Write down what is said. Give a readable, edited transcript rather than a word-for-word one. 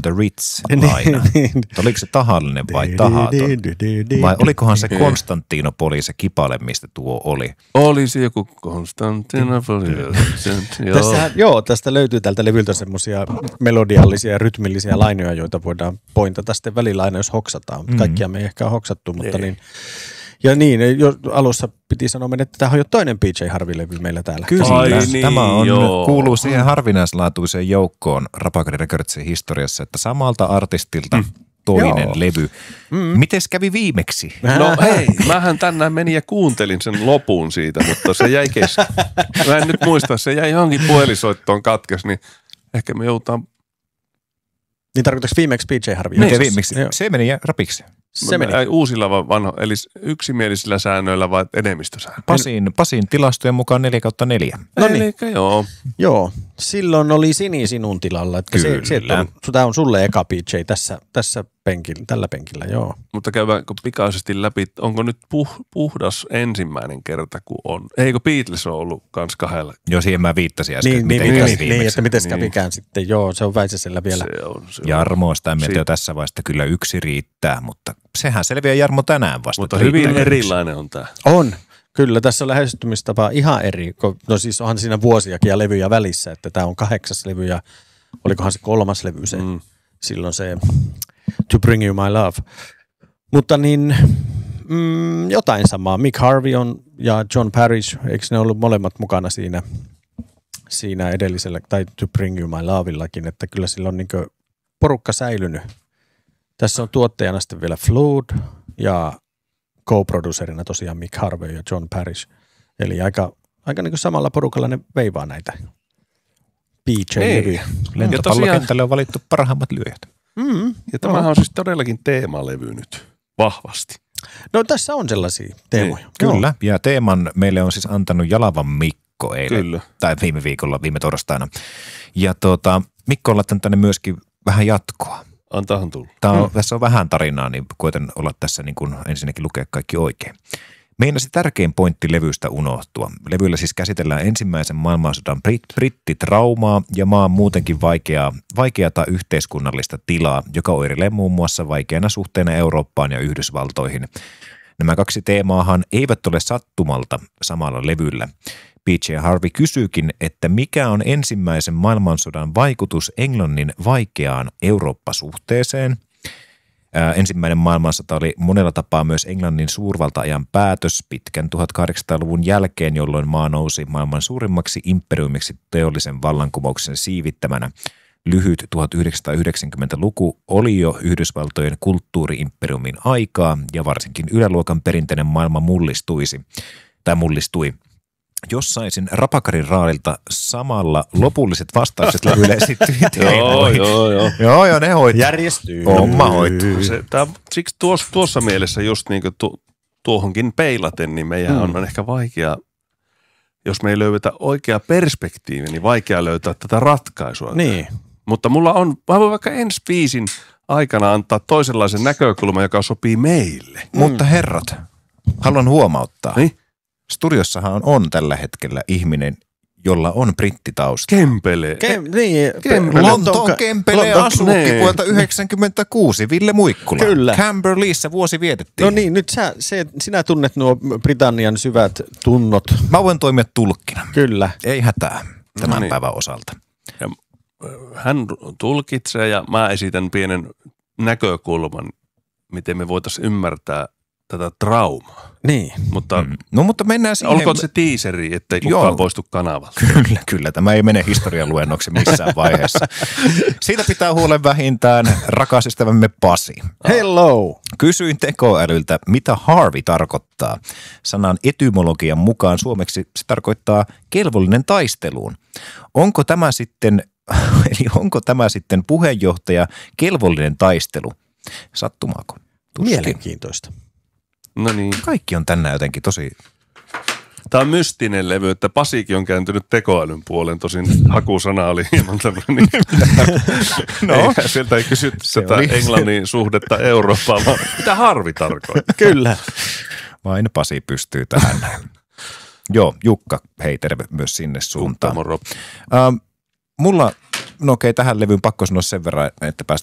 from the Ritz-laina. Oliko se tahallinen vai tahaton? Vai olikohan se Konstantinopoli se kipale, mistä tuo oli? Oli se joku Konstantinopoli. Tästä löytyy tältä levyltä semmoisia melodiallisia ja rytmillisiä lainoja, joita voidaan pointata sitten välillä aina, jos hoksataan. Kaikkia me ei ehkä ole hoksattu, mutta niin. Ja niin, jo alussa piti sanoa, että tämä on jo toinen PJ Harvey-levy meillä täällä. Kyllä, tämä kuuluu siihen harvinaislaatuiseen joukkoon Rapakari Recordsin historiassa, että samalta artistilta toinen levy. Mites kävi viimeksi? No hei, mähän tänään menin ja kuuntelin sen lopun siitä, mutta se jäi kesken. Mä en nyt muista, se jäi johonkin puhelisoittoon katkes, niin ehkä me joudutaan... Niin tarkoitatko viimeksi PJ Harvey? Miten viimeksi? Se meni rapiksi. Se meni. Uusilla vai vanho, eli yksimielisillä säännöillä vai enemmistösäännöillä? Pasin tilastojen mukaan 4/4. No niin, joo. Joo, silloin oli Sini sinun tilalla. Että tämä on sulle eka PJ tässä penkillä, tällä penkillä, joo. Mutta käydäänkö pikaisesti läpi, onko nyt puhdas ensimmäinen kerta, kun on? Eikö Beatles ole ollut kans kahdella? Joo, siihen mä viittasin äsken. Niin, että miten kävikään sitten. Joo, se on Väisäsellä vielä. Se on. Jarmo on sitä mieltä jo tässä vaiheessa, kyllä yksi riittää, mutta sehän selviää Jarmo tänään vasta. Mutta hyvin erilainen on tämä. On. Kyllä, tässä on lähestymistapa ihan eri. No siis onhan siinä vuosiakin ja levyjä välissä, että tämä on 8. levy ja olikohan se 3. levy se. Silloin se To Bring You My Love. Mutta niin jotain samaa. Mick Harvey ja John Parrish, eikö ne ollut molemmat mukana siinä edellisellä, tai To Bring You My Loveillakin, että kyllä sillä on niinku porukka säilynyt. Tässä on tuottajana sitten vielä Flood ja co-producerina tosiaan Mick Harvey ja John Parrish. Eli aika niin kuin samalla porukalla ne veivaa näitä PJ-levyjä. Lentopallokentälle on valittu parhaimmat lyöjät. Ja tämähän on siis todellakin teemalevy nyt vahvasti. No tässä on sellaisia teemoja. Kyllä, ja teeman meille on siis antanut Jalavan Mikko eilen, tai viime viikolla, viime torstaina. Ja Mikko on laittanut tänne myöskin vähän jatkoa. Antaahan tulla. Tässä on vähän tarinaa, niin koitan olla tässä niin kuin ensinnäkin lukea kaikki oikein. Meinasi tärkein pointti levystä unohtua. Levyllä siis käsitellään ensimmäisen maailmansodan brittitraumaa ja maan muutenkin vaikeata yhteiskunnallista tilaa, joka oireilee muun muassa vaikeana suhteena Eurooppaan ja Yhdysvaltoihin. Nämä kaksi teemaahan eivät ole sattumalta samalla levyllä. PJ Harvey kysyykin, että mikä on ensimmäisen maailmansodan vaikutus Englannin vaikeaan Eurooppa-suhteeseen. Ensimmäinen maailmansota oli monella tapaa myös Englannin suurvalta-ajan päätös pitkän 1800-luvun jälkeen, jolloin maa nousi maailman suurimmaksi imperiumiksi teollisen vallankumouksen siivittämänä. Lyhyt 1990-luku oli jo Yhdysvaltojen kulttuuri-imperiumin aikaa ja varsinkin yläluokan perinteinen maailma mullistui. Jos saisin Rapakarin raadilta samalla lopulliset vastaukset levyille esittyviin teemoihin. Joo, ne hoituu. Järjestyy. Homma hoituu. Siksi tuossa mielessä just niin kuin tuohonkin peilaten, niin meidän on ehkä vaikea, jos me ei löydetä oikea perspektiivi, niin vaikea löytää tätä ratkaisua. Niin. Mutta mä voin vaikka ensi biisin aikana antaa toisenlaisen näkökulman, joka sopii meille. Mutta herrat, haluan huomauttaa. Niin? Studiossahan on tällä hetkellä ihminen, jolla on brittitausta. Kempele. Lontoon Kempele asukki vuodelta 1996, Ville Muikkula. Kyllä. Camberleyssä vuosi vietettiin. No niin, nyt sinä tunnet nuo Britannian syvät tunnot. Mä voin toimia tulkkina. Kyllä. Ei hätää tämän päivän osalta. Ja hän tulkitsee ja mä esitän pienen näkökulman, miten me voitaisiin ymmärtää tätä traumaa. Niin. Mutta mennään siihen. Olkoon se tiiseri, ettei kukaan poistu kanavalta. Kyllä. Tämä ei mene historialuennoksi missään vaiheessa. Siitä pitää huolen vähintään rakas ystävämme Pasi. Hello! Kysyin tekoälyltä, mitä Harvey tarkoittaa. Sanan etymologian mukaan suomeksi se tarkoittaa kelvollinen taisteluun. Onko tämä sitten puheenjohtaja kelvollinen taistelu? Sattumaako? Tuskin. Mielenkiintoista. No niin. Kaikki on tänään jotenkin tosi... Tämä on mystinen levy, että Pasikin on kääntynyt tekoälyn puoleen. Tosin hakusana oli hieman tämmöinen. No. Sieltä ei kysytty tätä Englannin suhdetta Eurooppaan, vaan mitä Harvey tarkoittaa. Kyllä. Vain Pasi pystyy tähän. Joo, Jukka, hei terve myös sinne suuntaan. Moro. Mulla, tähän levyyn pakko sanoa sen verran, että